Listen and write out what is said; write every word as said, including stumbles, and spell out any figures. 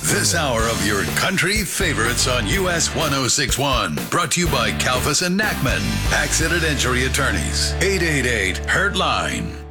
This hour of your country favorites on U S one oh six one. Brought to you by Kalfas and Nachman. Accident Injury Attorneys. eight eight eight, Hurt Line.